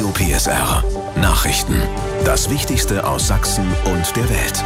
Radio PSR. Nachrichten. Das Wichtigste aus Sachsen und der Welt.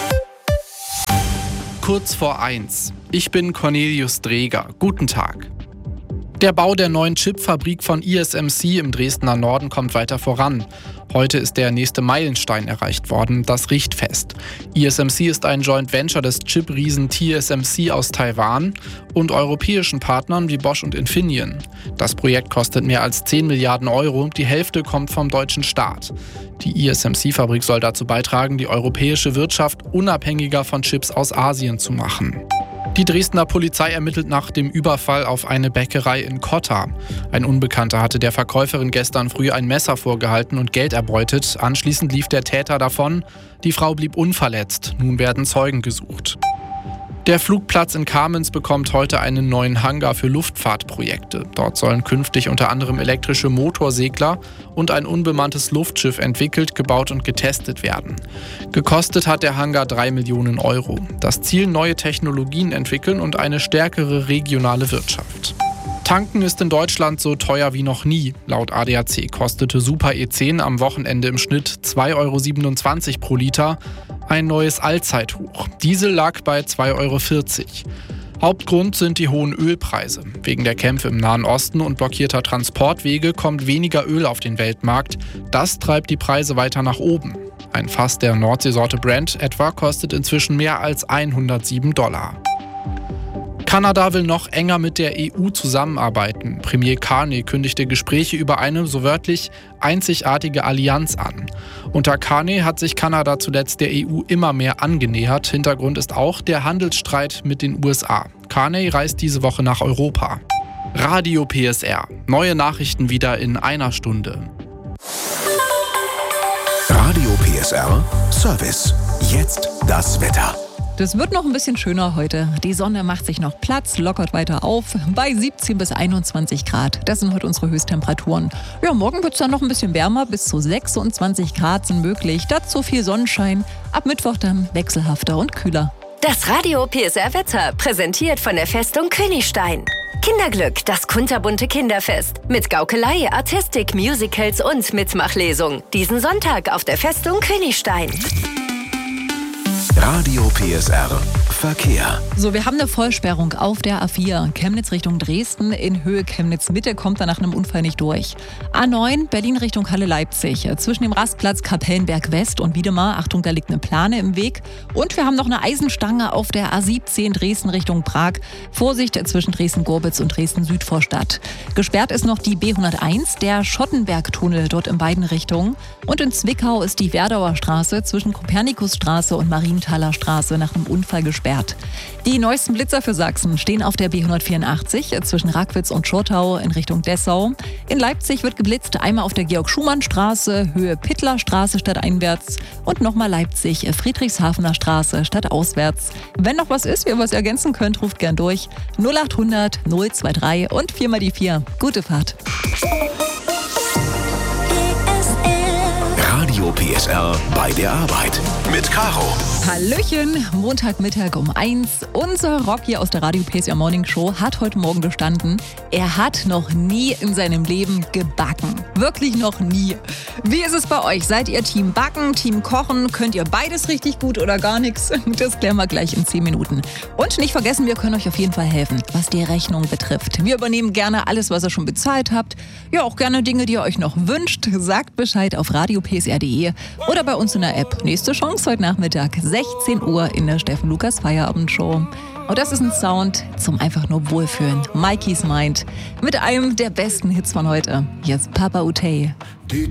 Kurz vor 1. Ich bin Cornelius Dreger. Guten Tag. Der Bau der neuen Chipfabrik von ISMC im Dresdner Norden kommt weiter voran. Heute ist der nächste Meilenstein erreicht worden, das Richtfest. ISMC ist ein Joint Venture des Chip-Riesen TSMC aus Taiwan und europäischen Partnern wie Bosch und Infineon. Das Projekt kostet mehr als 10 Milliarden Euro, die Hälfte kommt vom deutschen Staat. Die ISMC-Fabrik soll dazu beitragen, die europäische Wirtschaft unabhängiger von Chips aus Asien zu machen. Die Dresdner Polizei ermittelt nach dem Überfall auf eine Bäckerei in Kotta. Ein Unbekannter hatte der Verkäuferin gestern früh ein Messer vorgehalten und Geld erbeutet. Anschließend lief der Täter davon. Die Frau blieb unverletzt. Nun werden Zeugen gesucht. Der Flugplatz in Kamenz bekommt heute einen neuen Hangar für Luftfahrtprojekte. Dort sollen künftig unter anderem elektrische Motorsegler und ein unbemanntes Luftschiff entwickelt, gebaut und getestet werden. Gekostet hat der Hangar 3 Millionen Euro. Das Ziel: neue Technologien entwickeln und eine stärkere regionale Wirtschaft. Tanken ist in Deutschland so teuer wie noch nie. Laut ADAC kostete Super E10 am Wochenende im Schnitt 2,27 € pro Liter. Ein neues Allzeithoch. Diesel lag bei 2,40 €. Hauptgrund sind die hohen Ölpreise. Wegen der Kämpfe im Nahen Osten und blockierter Transportwege kommt weniger Öl auf den Weltmarkt. Das treibt die Preise weiter nach oben. Ein Fass der Nordseesorte Brent etwa kostet inzwischen mehr als $107. Kanada will noch enger mit der EU zusammenarbeiten. Premier Carney kündigte Gespräche über eine, so wörtlich, einzigartige Allianz an. Unter Carney hat sich Kanada zuletzt der EU immer mehr angenähert. Hintergrund ist auch der Handelsstreit mit den USA. Carney reist diese Woche nach Europa. Radio PSR. Neue Nachrichten wieder in einer Stunde. Radio PSR Service. Jetzt das Wetter. Das wird noch ein bisschen schöner heute. Die Sonne macht sich noch Platz, lockert weiter auf bei 17 bis 21 Grad. Das sind heute unsere Höchsttemperaturen. Ja, morgen wird es dann noch ein bisschen wärmer, bis zu 26 Grad sind möglich. Dazu viel Sonnenschein. Ab Mittwoch dann wechselhafter und kühler. Das Radio PSR Wetter, präsentiert von der Festung Königstein. Kinderglück, das kunterbunte Kinderfest. Mit Gaukelei, Artistik, Musicals und Mitmachlesung. Diesen Sonntag auf der Festung Königstein. Radio PSR Verkehr. So, wir haben eine Vollsperrung auf der A4. Chemnitz Richtung Dresden in Höhe Chemnitz-Mitte, kommt da nach einem Unfall nicht durch. A9 Berlin Richtung Halle-Leipzig. Zwischen dem Rastplatz Kapellenberg West und Wiedemar. Achtung, da liegt eine Plane im Weg. Und wir haben noch eine Eisenstange auf der A17 Dresden Richtung Prag. Vorsicht zwischen Dresden-Gorbitz und Dresden-Südvorstadt. Gesperrt ist noch die B101, der Schottenbergtunnel dort in beiden Richtungen. Und in Zwickau ist die Werdauer Straße zwischen Kopernikusstraße und Marienthaler Straße nach einem Unfall gesperrt. Die neuesten Blitzer für Sachsen stehen auf der B184 zwischen Rackwitz und Schortau in Richtung Dessau. In Leipzig wird geblitzt, einmal auf der Georg-Schumann-Straße, Höhe Pittler-Straße stadteinwärts und nochmal Leipzig, Friedrichshafener Straße stadtauswärts. Wenn noch was ist, wie ihr was ergänzen könnt, ruft gern durch. 0800 023 und 4 mal die 4. Gute Fahrt. Radio PSR bei der Arbeit mit Caro. Hallöchen, Montagmittag um 1. Unser Rocky aus der Radio PSR Morning Show hat heute Morgen gestanden, er hat noch nie in seinem Leben gebacken. Wirklich noch nie. Wie ist es bei euch? Seid ihr Team Backen, Team Kochen? Könnt ihr beides richtig gut oder gar nichts? Das klären wir gleich in 10 Minuten. Und nicht vergessen, wir können euch auf jeden Fall helfen, was die Rechnung betrifft. Wir übernehmen gerne alles, was ihr schon bezahlt habt. Ja, auch gerne Dinge, die ihr euch noch wünscht. Sagt Bescheid auf radiopsr.de oder bei uns in der App. Nächste Chance heute Nachmittag, 16 Uhr in der Steffen Lukas Feierabendshow. Und das ist ein Sound zum einfach nur Wohlfühlen. Mikey's Mind mit einem der besten Hits von heute. Hier ist Papa Utey.